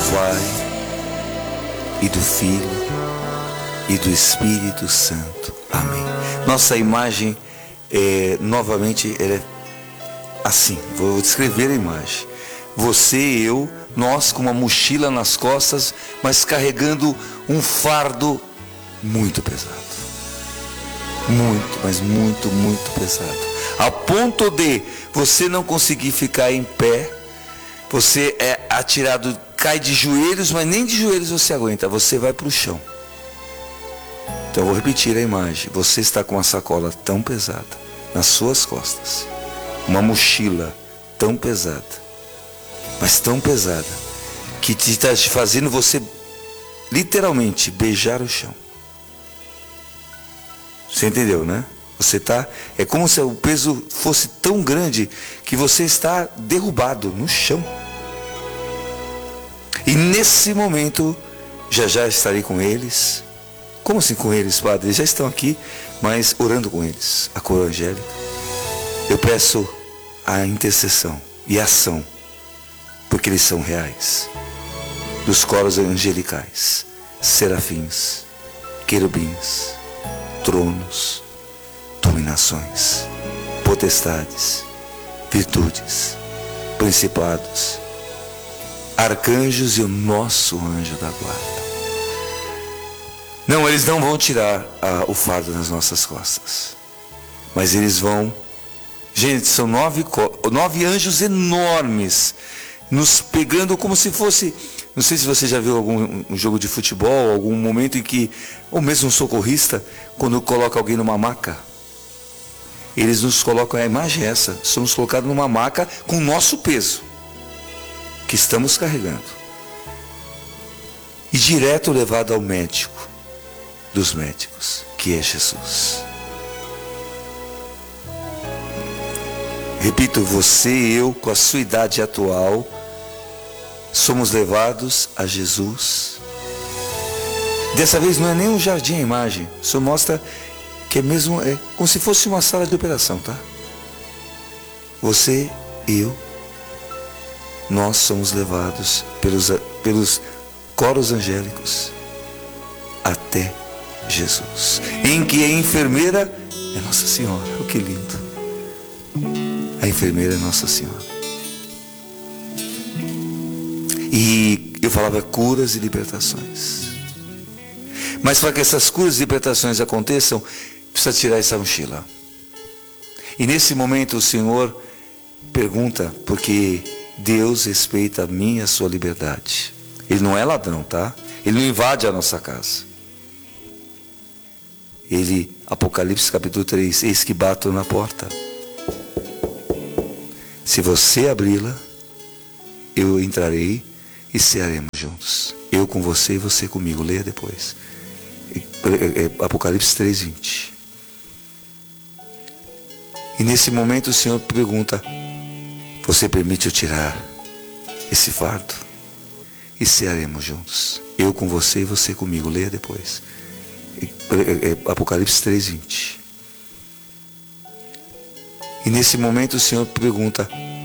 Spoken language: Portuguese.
Pai e do Filho e do Espírito Santo. Amém. Nossa imagem novamente é assim. Vou descrever a imagem. Você e eu, nós com uma mochila nas costas, mas carregando um fardo muito pesado. Muito, mas muito, muito pesado. A ponto de você não conseguir ficar em pé. Você é atirado, cai de joelhos, mas nem de joelhos você aguenta. Você vai para o chão. Então eu vou repetir a imagem. Você está com uma sacola tão pesada nas suas costas. Uma mochila tão pesada. Mas tão pesada. Que está te fazendo você literalmente beijar o chão. Você entendeu, né? Você está, é como se o peso fosse tão grande que você está derrubado no chão. E nesse momento, já estarei com eles. Como assim com eles, Padre? Eles já estão aqui, mas orando com eles. A coroa angélica. Eu peço a intercessão e a ação, porque eles são reais. Dos coros angelicais, serafins, querubins, tronos, dominações, potestades, virtudes, principados, arcanjos e o nosso anjo da guarda. Não, eles não vão tirar o fardo das nossas costas, mas eles vão, gente, são 9 anjos enormes, nos pegando como se fosse, não sei se você já viu algum jogo de futebol, algum momento em que, ou mesmo um socorrista, quando coloca alguém numa maca, eles nos colocam, a imagem é essa, somos colocados numa maca com o nosso peso, que estamos carregando, e direto levado ao médico dos médicos, que é Jesus. Repito, você e eu, com a sua idade atual, somos levados a Jesus. Dessa vez não é nem um jardim a imagem, só mostra que é como se fosse uma sala de operação, tá? Você e eu, nós somos levados pelos coros angélicos até Jesus, em que a enfermeira é Nossa Senhora. Oh, que lindo! A enfermeira é Nossa Senhora. E eu falava curas e libertações. Mas para que essas curas e libertações aconteçam, precisa tirar essa mochila. E nesse momento o Senhor pergunta, porque Deus respeita a minha e a sua liberdade. Ele não é ladrão, tá? Ele não invade a nossa casa. Ele, Apocalipse capítulo 3, eis que bato na porta. Se você abri-la, eu entrarei e cearemos juntos. Eu com você e você comigo. Leia depois. Apocalipse 3:20. E nesse momento o Senhor pergunta: você permite eu tirar esse fardo? E cearemos juntos. Eu com você e você comigo. Leia depois. Apocalipse 3:20. E nesse momento o Senhor pergunta: